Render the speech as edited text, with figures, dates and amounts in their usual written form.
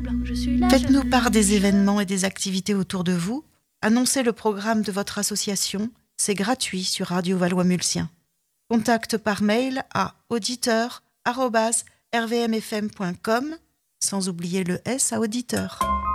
Faites-nous part des événements et des activités autour de vous. Annoncez le programme de votre association. C'est gratuit sur Radio Valois-Mulsien. Contact par mail à auditeur@rvmfm.com, sans oublier le S à auditeur.